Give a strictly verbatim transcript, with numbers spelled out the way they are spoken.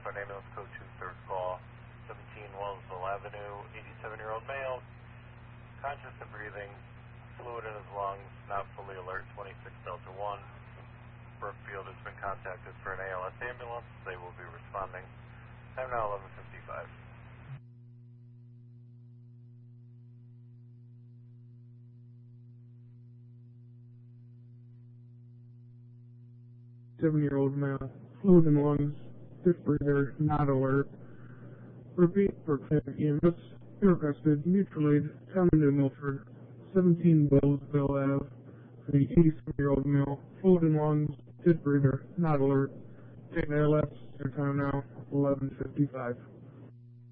Southern Ambulance Code two, third call, seventeen Wellsville Avenue, eighty-seven-year-old male, conscious and breathing, fluid in his lungs, not fully alert, twenty-six Delta one. Brookfield has been contacted for an A L S ambulance. They will be responding. Time now eleven fifty-five. Seven-year-old male, fluid in lungs, fifth breather, not alert. Repeat, Brookfield E M S, requested mutual aid, town of New Milford, seventeen Wellsville Ave, for the eighty-seven-year-old male, fluid in lungs, fifth breather, not alert. Take A L S, your time now, eleven fifty-five.